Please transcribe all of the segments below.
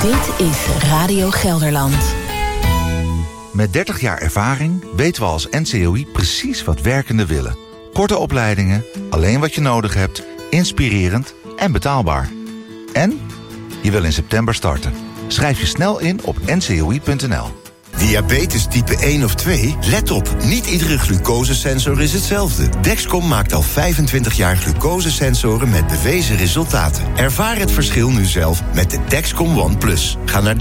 Dit is Radio Gelderland. Met 30 jaar ervaring weten we als NCOI precies wat werkenden willen. Korte opleidingen, alleen wat je nodig hebt, inspirerend en betaalbaar. En je wil in september starten. Schrijf je snel in op ncoi.nl. Diabetes type 1 of 2? Let op, niet iedere glucosesensor is hetzelfde. Dexcom maakt al 25 jaar glucosesensoren met bewezen resultaten. Ervaar het verschil nu zelf met de Dexcom One Plus. Ga naar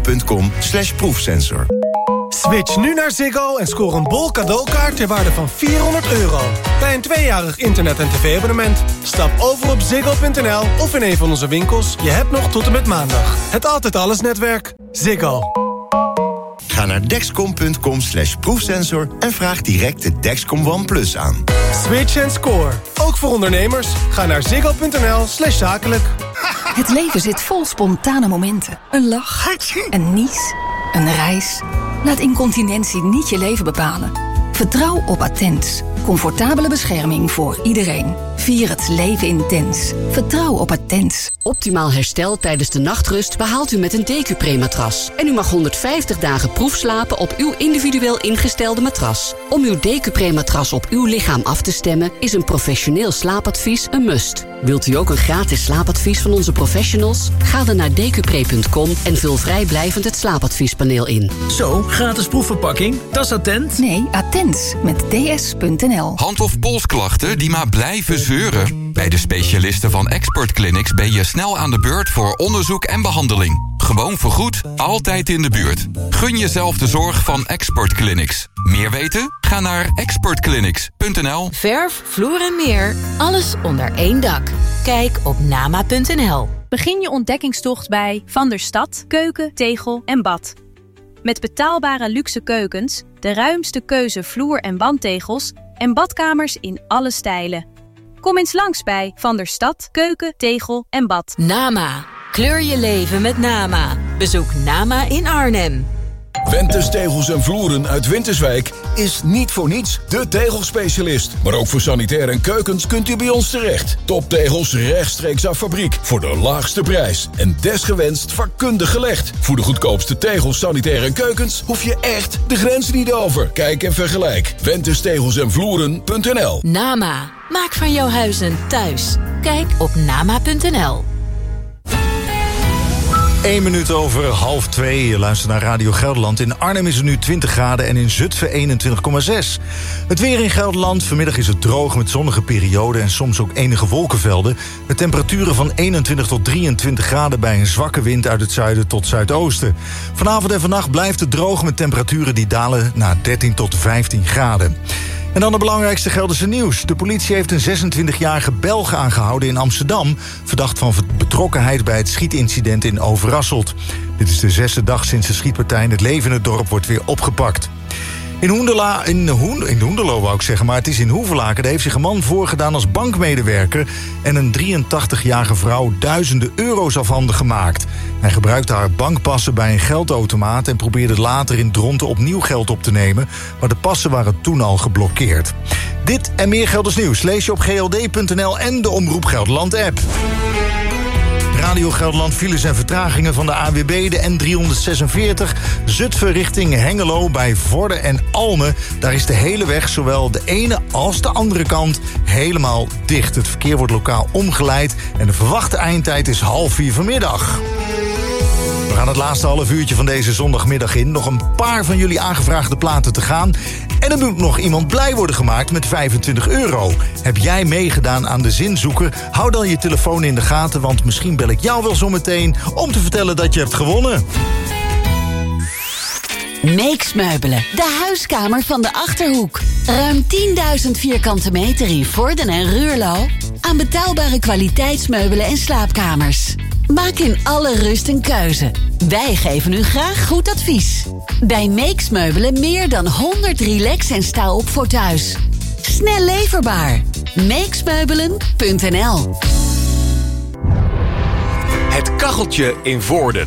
dexcom.com/proefsensor. Switch nu naar Ziggo en scoor een bol cadeaukaart ter waarde van €400. Bij een 2-jarig internet- en tv-abonnement. Stap over op ziggo.nl of in een van onze winkels. Je hebt nog tot en met maandag. Het Altijd Alles netwerk. Ziggo. Ga naar dexcom.com/proefsensor en vraag direct de Dexcom One Plus aan. Switch en score. Ook voor ondernemers. Ga naar ziggo.nl/zakelijk. Het leven zit vol spontane momenten. Een lach, een nies, een reis. Laat incontinentie niet je leven bepalen. Vertrouw op Attens. Comfortabele bescherming voor iedereen. Vier het leven intens. Vertrouw op Attens. Optimaal herstel tijdens de nachtrust behaalt u met een Decupre-matras. En u mag 150 dagen proefslapen op uw individueel ingestelde matras. Om uw Decupre-matras op uw lichaam af te stemmen is een professioneel slaapadvies een must. Wilt u ook een gratis slaapadvies van onze professionals? Ga dan naar decupre.com en vul vrijblijvend het slaapadviespaneel in. Zo, gratis proefverpakking, dat is Attent. Nee, Attens met ds.nl. Hand- of polsklachten die maar blijven zeuren? Bij de specialisten van Expert Clinics ben je snel aan de beurt voor onderzoek en behandeling. Gewoon vergoed, altijd in de buurt. Gun jezelf de zorg van Expert Clinics. Meer weten? Ga naar expertclinics.nl. Verf, vloer en meer, alles onder één dak. Kijk op nama.nl. Begin je ontdekkingstocht bij Van der Stad keuken, tegel en bad. Met betaalbare luxe keukens, de ruimste keuze vloer- en wandtegels en badkamers in alle stijlen. Kom eens langs bij Van der Stad keuken, tegel en bad. Nama. Kleur je leven met Nama. Bezoek Nama in Arnhem. Wentes Tegels en Vloeren uit Winterswijk is niet voor niets de tegelspecialist. Maar ook voor sanitair en keukens kunt u bij ons terecht. Toptegels rechtstreeks af fabriek voor de laagste prijs. En desgewenst vakkundig gelegd. Voor de goedkoopste tegels, sanitair en keukens hoef je echt de grens niet over. Kijk en vergelijk. wentestegels-en-vloeren.nl. Nama. Maak van jouw huis een thuis. Kijk op nama.nl. 1 minuut over 1:30. Je luistert naar Radio Gelderland. In Arnhem is het nu 20 graden en in Zutphen 21,6. Het weer in Gelderland. Vanmiddag is het droog met zonnige perioden en soms ook enige wolkenvelden. Met temperaturen van 21 tot 23 graden bij een zwakke wind uit het zuiden tot zuidoosten. Vanavond en vannacht blijft het droog met temperaturen die dalen naar 13 tot 15 graden. En dan het belangrijkste Gelderse nieuws. De politie heeft een 26-jarige Belg aangehouden in Amsterdam, verdacht van betrokkenheid bij het schietincident in Overasselt. Dit is de 6e dag sinds de schietpartij in het Leeuwen dorp wordt weer opgepakt. In Hoenderloo wou ik zeggen, maar het is in Hoevelaken. Daar heeft zich een man voorgedaan als bankmedewerker en een 83-jarige vrouw duizenden euro's afhandig gemaakt. Hij gebruikte haar bankpassen bij een geldautomaat en probeerde later in Dronten opnieuw geld op te nemen, maar de passen waren toen al geblokkeerd. Dit en meer Gelders nieuws lees je op gld.nl en de Omroep Gelderland app. Radio Gelderland, files en vertragingen van de ANWB, de N346... Zutphen richting Hengelo bij Vorden en Almen. Daar is de hele weg, zowel de ene als de andere kant, helemaal dicht. Het verkeer wordt lokaal omgeleid en de verwachte eindtijd is 3:30 vanmiddag. We gaan het laatste half uurtje van deze zondagmiddag in. Nog een paar van jullie aangevraagde platen te gaan. En er moet nog iemand blij worden gemaakt met €25. Heb jij meegedaan aan de zinzoeker? Hou dan je telefoon in de gaten, want misschien bel ik jou wel zometeen om te vertellen dat je hebt gewonnen. Meeks Meubelen, de huiskamer van de Achterhoek. Ruim 10.000 vierkante meter in Vorden en Ruurlo. Aan betaalbare kwaliteitsmeubelen en slaapkamers. Maak in alle rust een keuze. Wij geven u graag goed advies. Bij Meeks Meubelen meer dan 100 relax- en sta-op voor thuis. Snel leverbaar. Meeksmeubelen.nl. Het kacheltje in Voorden.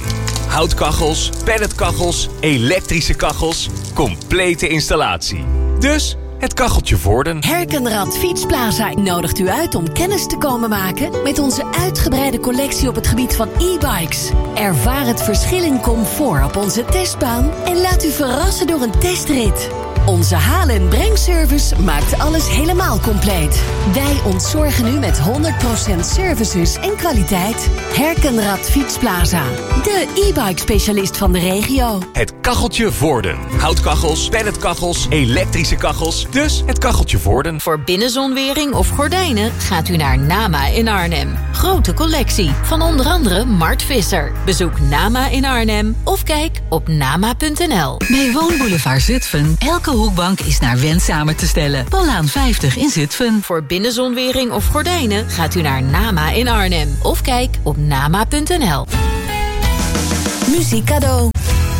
Houtkachels, pelletkachels, elektrische kachels. Complete installatie. Dus het kacheltje Voorden. Herkenrad Fietsplaza nodigt u uit om kennis te komen maken met onze uitgebreide collectie op het gebied van e-bikes. Ervaar het verschil in comfort op onze testbaan en laat u verrassen door een testrit. Onze haal- en brengservice maakt alles helemaal compleet. Wij ontzorgen u met 100% services en kwaliteit. Herkenrad Fietsplaza, de e-bike specialist van de regio. Het kacheltje Voorden. Houtkachels, pelletkachels, elektrische kachels. Dus het kacheltje Voorden. Voor binnenzonwering of gordijnen gaat u naar Nama in Arnhem. Grote collectie van onder andere Mart Visser. Bezoek Nama in Arnhem of kijk op nama.nl. Bij Woonboulevard Zutphen. Elke hoekbank is naar wens samen te stellen. Ballaan 50 in Zutphen. Voor binnenzonwering of gordijnen gaat u naar Nama in Arnhem. Of kijk op nama.nl. Muziek cadeau.